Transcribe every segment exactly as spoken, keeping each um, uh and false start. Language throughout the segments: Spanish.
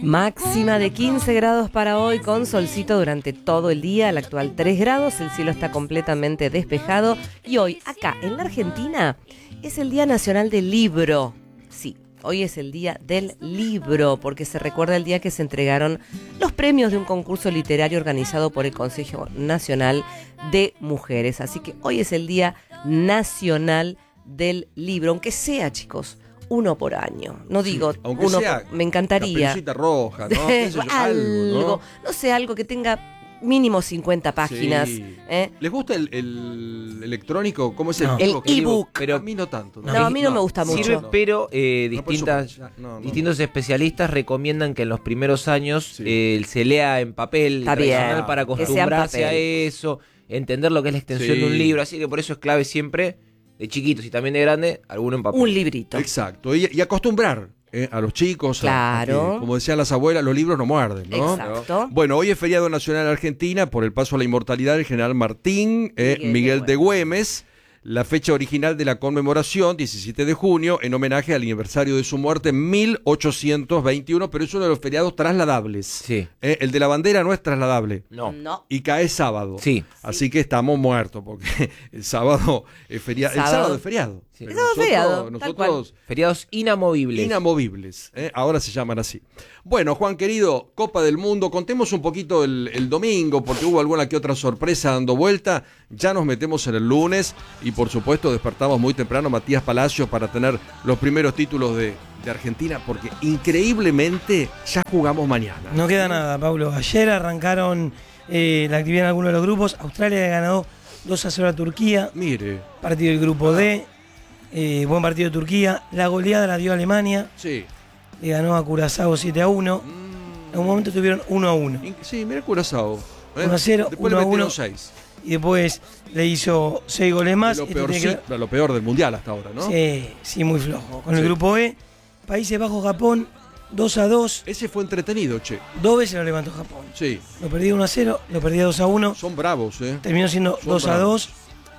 Máxima de quince grados para hoy, con solcito durante todo el día, al actual tres grados, el cielo está completamente despejado y hoy, acá en la Argentina, es el Día Nacional del Libro. Sí, hoy es el Día del Libro, porque se recuerda el día que se entregaron los premios de un concurso literario organizado por el Consejo Nacional de Mujeres. Así que hoy es el Día Nacional del Libro, aunque sea, chicos, uno por año. No digo sí, aunque uno sea por, me encantaría. Caperucita Roja, ¿no? Eso yo, algo, ¿no? no sé, algo que tenga mínimo cincuenta páginas. Sí. ¿eh? ¿Les gusta el, el electrónico? ¿Cómo es el No. ebook? El ebook. Pero a mí no tanto. No, a mí no me gusta mucho. Sirve, pero eh, No, por distintas, eso, no, no, distintos especialistas recomiendan que en los primeros años Sí. eh, se lea en papel Está tradicional bien, para que sea en acostumbrarse a papel. eso, entender lo que es la extensión Sí. de un libro. Así que por eso es clave siempre, de chiquitos y también de grande, alguno en papel. Un librito. Exacto. Y, y acostumbrar eh, a los chicos. a- a Claro. que, como decían las abuelas, los libros no muerden, ¿no? Exacto. Bueno, hoy es feriado nacional en Argentina por el paso a la inmortalidad del general Martín eh, Miguel Miguel, de de Güemes. La fecha original de la conmemoración, diecisiete de junio, en homenaje al aniversario de su muerte en mil ochocientos veintiuno, pero es uno de los feriados trasladables. Sí. Eh, el de la bandera no es trasladable. No. No. Y cae sábado. Sí. Así que estamos muertos, porque el sábado es feriado. El Sábado. sábado es feriado. Sí. Pero El sábado es feriado, tal nosotros Feriados inamovibles. inamovibles, ¿eh? Ahora se llaman así. Bueno, Juan querido, Copa del Mundo, contemos un poquito el, el domingo, porque hubo alguna que otra sorpresa dando vuelta. Ya nos metemos en el lunes y por supuesto despertamos muy temprano Matías Palacios para tener los primeros títulos de, de Argentina, porque increíblemente ya jugamos mañana. No queda nada, Pablo. Ayer arrancaron eh, la actividad en algunos de los grupos. Australia le ganó dos a cero a Turquía. Mire, Partido del grupo D. Eh, buen partido de Turquía. La goleada la dio Alemania. sí. Le ganó a Curazao siete a uno. Mm, En un momento tuvieron uno a uno. in- sí, mira Curazao. ¿eh? uno a cero, Después uno a le metieron uno. seis. Y después le hizo seis goles más. Lo Esto peor, tiene sí, que ver- lo peor del mundial hasta ahora, ¿no? Sí, sí, muy flojo. Con Sí. el grupo E, Países Bajos, Japón, dos a dos. Ese fue entretenido, che. Dos veces lo levantó Japón. Sí, Lo perdía uno a cero, lo perdía dos a uno. son bravos, ¿eh? Terminó siendo Son dos a bravos. dos.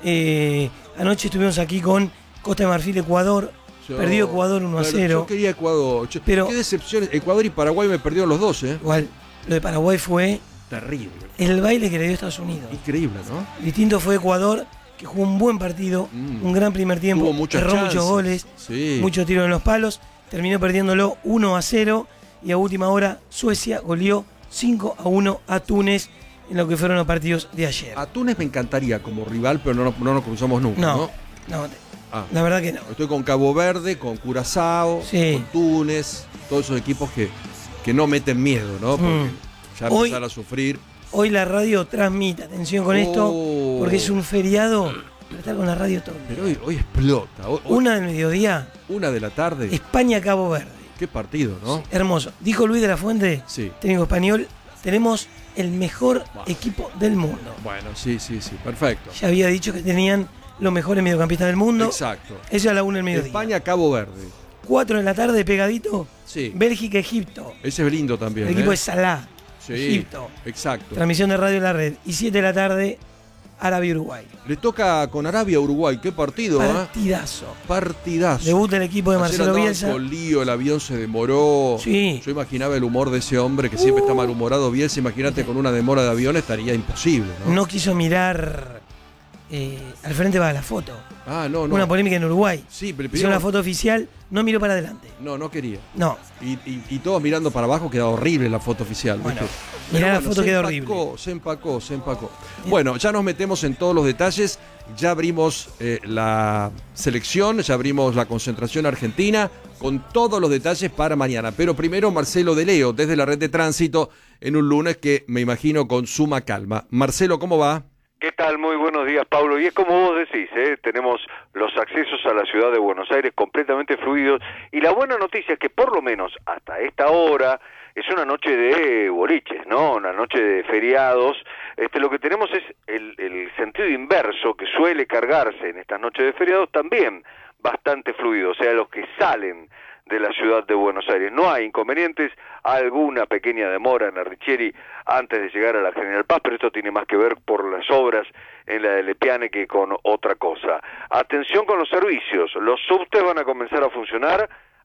Eh, anoche estuvimos aquí con Costa de Marfil, Ecuador. Yo- Perdió Ecuador uno a Pero cero. Yo quería Ecuador. Che, Pero- qué decepción. Ecuador y Paraguay me perdieron los dos, ¿eh? Igual, lo de Paraguay fue Terrible. el baile que le dio Estados Unidos. Increíble, ¿no? Distinto fue Ecuador, que jugó un buen partido, Mm. un gran primer tiempo, Tuvo muchas erró chances. muchos goles, Sí. muchos tiros en los palos, terminó perdiéndolo uno a cero y a última hora Suecia goleó cinco a uno a Túnez en lo que fueron los partidos de ayer. A Túnez me encantaría como rival, pero no, nos- no nos cruzamos nunca, ¿no? No, no, Ah. la verdad que no. Estoy con Cabo Verde, con Curazao, Sí. con Túnez, todos esos equipos que, que no meten miedo, ¿no? Porque Mm. ya Hoy- empezar a sufrir. Hoy la radio transmite, atención con esto, Oh. porque es un feriado, pero está con la radio todo. Pero hoy, hoy explota. Hoy- hoy- Una del mediodía, una de la tarde. España-Cabo Verde. Qué partido, ¿no? Hermoso. Dijo Luis de la Fuente, Sí. técnico español, tenemos el mejor Buah. equipo del mundo. Bueno, sí, sí, sí, perfecto. Ya había dicho que tenían los mejores mediocampistas del mundo. Exacto. Eso a la una del mediodía. España, Cabo Verde. Cuatro de la tarde, pegadito, Sí. Bélgica-Egipto. Ese es lindo también. El equipo ¿eh? de Salah, Sí, Egipto. exacto. Transmisión de radio en la red. Y siete de la tarde, Arabia-Uruguay. Le toca con Arabia Uruguay. Qué partido, ¿eh? Partidazo. Partidazo. Debuta el equipo de Ayer Marcelo andaban Bielsa. con lío, el avión se demoró. Sí. Yo imaginaba el humor de ese hombre que siempre está malhumorado. Bielsa, imagínate con una demora de avión estaría imposible, ¿no? No quiso mirar. eh, al frente va la foto. Ah, no, no. Una polémica en Uruguay. Sí, pero le Hicieron la pidieron- foto oficial, no miró para adelante. No, no quería. No. Y, y- y todos mirando para abajo, queda horrible la foto oficial. Bueno, ¿viste? mirá Pero la bueno, foto, se queda empacó, horrible. Se empacó, se empacó. Bueno, ya nos metemos en todos los detalles. Ya abrimos eh, la selección, ya abrimos la concentración argentina con todos los detalles para mañana. Pero primero Marcelo de Leo, desde la red de tránsito, en un lunes que me imagino con suma calma. Marcelo, ¿cómo va? ¿Qué tal? Muy buenos días, Pablo. Y es como vos decís, ¿eh? Tenemos los accesos a la ciudad de Buenos Aires completamente fluidos. Y la buena noticia es que por lo menos hasta esta hora es una noche de boliches, ¿no? Una noche de feriados. Este, lo que tenemos es el, el sentido inverso que suele cargarse en estas noches de feriados también bastante fluido. O sea, los que salen de la ciudad de Buenos Aires. No hay inconvenientes, alguna pequeña demora en la Richieri antes de llegar a la General Paz, pero esto tiene más que ver por las obras en la de Lepiane que con otra cosa. Atención con los servicios, los subtes van a comenzar a funcionar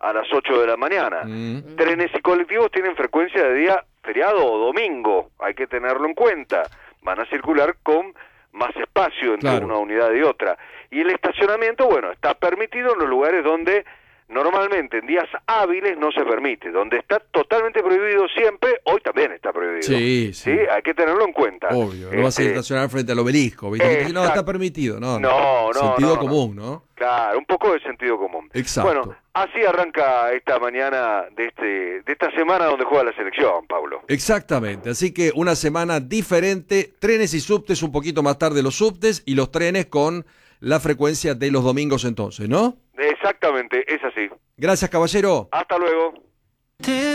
a las ocho de la mañana. Mm. Trenes y colectivos tienen frecuencia de día feriado o domingo, hay que tenerlo en cuenta. Van a circular con más espacio entre Claro. una unidad y otra. Y el estacionamiento, bueno, está permitido en los lugares donde normalmente en días hábiles no se permite. Donde está totalmente prohibido siempre, hoy también está prohibido. Sí, sí. Hay que tenerlo en cuenta. Obvio, no vas a Este, estacionar frente al obelisco, ¿viste? Que te dicen, no, exacto. está permitido. No, No, no, Sentido no, no. común, ¿no? Claro, un poco de sentido común. Exacto. Bueno, así arranca esta mañana de este de esta semana donde juega la selección, Pablo. Exactamente, así que una semana diferente, trenes y subtes un poquito más tarde los subtes y los trenes con la frecuencia de los domingos entonces, ¿no? Exactamente, es así. Gracias, caballero. Hasta luego.